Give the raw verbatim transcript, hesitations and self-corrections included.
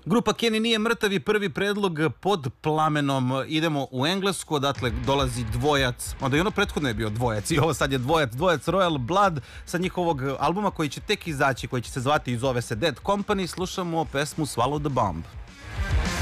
Grupa Kenny nije mrtav i prvi predlog Pod plamenom. Idemo u Englesku, odatle dolazi dvojac, onda i ono prethodno je bio dvojac i ovo sad je dvojac, dvojac Royal Blood sa njihovog albuma koji će tek izaći, koji će se zvati i zove se Dead Company. Slušamo pesmu Swallow the Bomb.